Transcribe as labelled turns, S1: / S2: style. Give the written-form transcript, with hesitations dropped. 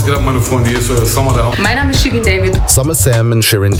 S1: geht ab, meine Freunde? Hier ist Summer da.
S2: Mein Name ist Shirin David.
S3: Summer Sam und Shirin